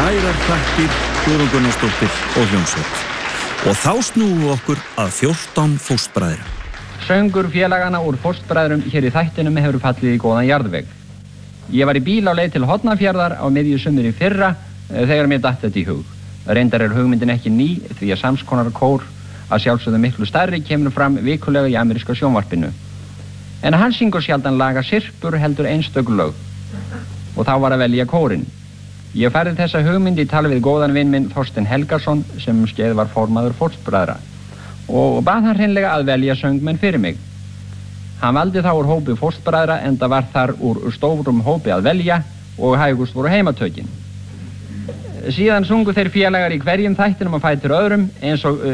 Kærar þakkir, Guðrún Gunnarsdóttir og hljómsveit. Og þá snúum við okkur að 14 fóstbræðrum. Söngur félagana úr fóstbræðrum hér í þættinum hefur fallið í góðan jarðveg. Ég var í bíl á leið til Hornafjarðar á miðju sumri í fyrra þegar mér datt þetta í hug. Reyndar hugmyndin ekki ný því að samskonar kór að sjálfsögðu miklu stærri kemur fram vikulega í ameríska sjónvarpinu. En hann syngur sjaldan laga sirpur heldur einstök lög. Og þá var að velja kórinn. Ég færði þessa hugmynd í tal við góðan vin minn Þorstein Helgason sem skeið var formaður fóstbræðra og bað hann hreinlega að velja söngmenn fyrir mig. Hann valdi þá úr hópi fóstbræðra enda var þar úr stórum hópi að velja og hægust voru heimatökin. Síðan sungu þeir félagar í hverjum þættinum að fætur öðrum eins og